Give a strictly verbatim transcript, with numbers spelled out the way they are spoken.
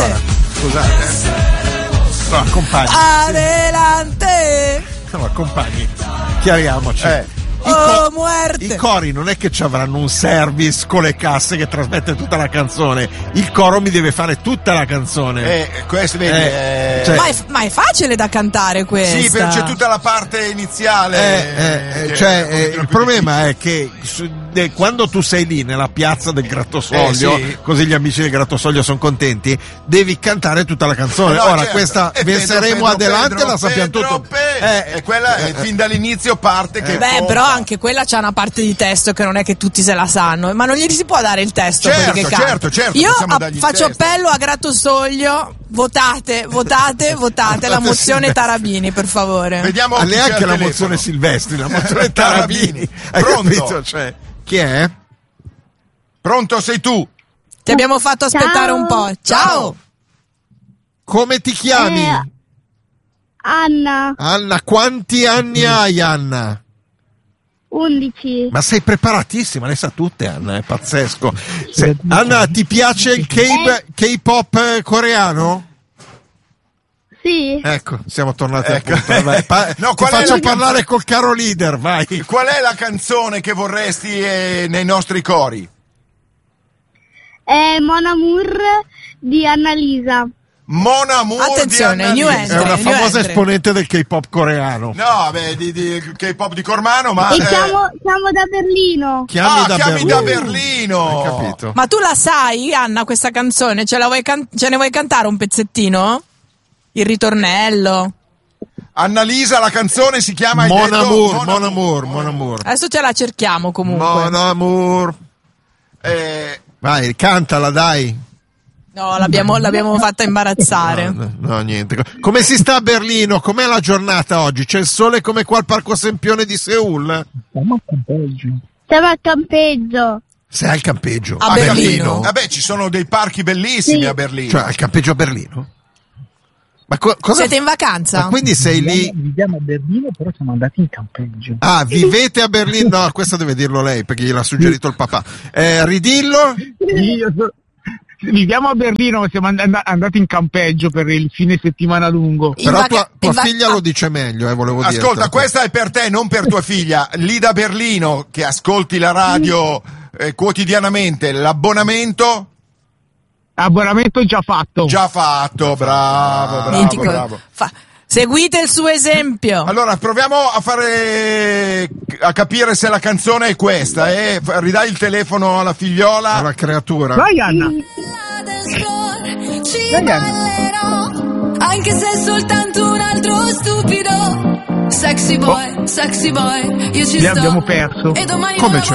Allora, scusate. No, accompagni. Adelante. No, accompagni. Chiariamoci. Eh. I, oh, co- muerte. I cori non è che ci avranno un service con le casse che trasmette tutta la canzone. Il coro mi deve fare tutta la canzone. Eh, questo vedi, Eh, eh, cioè- Ma è, ma è facile da cantare questa. sì, però c'è tutta la parte iniziale. Eh, eh, che cioè, è un eh, pochino il più problema è che su- de- quando tu sei lì nella piazza del Grattosoglio, Eh, sì. così gli amici del Grattosoglio sono contenti, devi cantare tutta la canzone. Eh no, Ora certo. questa E verseremo Pedro, adelante, Pedro, la sappiamo Pedro, tutto. Pedro. Eh, e quella è fin dall'inizio parte che Beh, pompa. però anche quella c'ha una parte di testo che non è che tutti se la sanno, ma non gli si può dare il testo a Certo, quelli che cantano. certo, certo, Io possiamo a- dargli il faccio testo. appello a Grattosoglio, votate, votate, votate la mozione Tarabini, per favore. Vediamo Ma chi c'è neanche al la telefono. mozione Silvestri, la mozione Tarabini. Hai Pronto? capito? Cioè, chi è? Pronto, sei tu? Ti abbiamo fatto aspettare Ciao. un po'. Ciao. Come ti chiami? Eh, Anna, Anna, quanti anni hai, Anna? undici. Ma sei preparatissima, le sa tutte, Anna, è pazzesco. Se- Anna, ti piace il K- K-pop eh, coreano? Sì. Ecco, siamo tornati Ecco. al punto. Vai, pa- No, ti qual è faccio la parlare col caro leader, vai. Qual è la canzone che vorresti eh, nei nostri cori? È Mon Amour di Annalisa. Mon Amour Attenzione, di new Annalisa. È una New famosa entry. esponente del K-pop coreano. No, beh, di, di K-pop di Cormano, ma... E eh, siamo, siamo da Berlino. Chiami ah, da chiami Berlino. da Berlino. Hai capito? Ma tu la sai, Anna, questa canzone? Ce, la vuoi can- ce ne vuoi cantare un pezzettino? Il ritornello? Annalisa, la canzone si chiama... hai Mon detto? amour, mon amour, mon amour. Adesso ce la cerchiamo comunque. Mon amour. Eh, Vai, cantala, dai. No, l'abbiamo, l'abbiamo fatta imbarazzare. No, no, niente. Come si sta a Berlino? Com'è la giornata oggi? C'è il sole come qua al Parco Sempione di Seul? Siamo al campeggio. Sei al campeggio. A Berlino? Vabbè, ci sono dei parchi bellissimi Sì. a Berlino. Cioè, al campeggio a Berlino? Ma co- cosa? Siete in vacanza? Ma quindi sei lì? Viviamo a Berlino, però siamo andati in campeggio. Ah, vivete a Berlino? No, questo deve dirlo lei, perché gliel'ha suggerito il papà. Eh, ridillo? Io so- Viviamo a Berlino, ma siamo and- andati in campeggio per il fine settimana lungo. In Però vaca- tua, tua in va- figlia ah. lo dice meglio, eh, volevo dire. Ascolta, questa è per te, non per tua figlia. Lì da Berlino, che ascolti la radio eh, quotidianamente, l'abbonamento Abbonamento già fatto. già fatto. Bravo, bravo, Mitico. bravo. Fa- Seguite il suo esempio. Allora, proviamo a fare a capire se la canzone è questa, eh? F- Ridai il telefono alla figliola. Alla creatura. Vai Anna. Ci Dai, ballerò, anche se è soltanto un altro stupido. Sexy boy, sexy boy, io ci Li sto. abbiamo perso. E domani Come non c'è?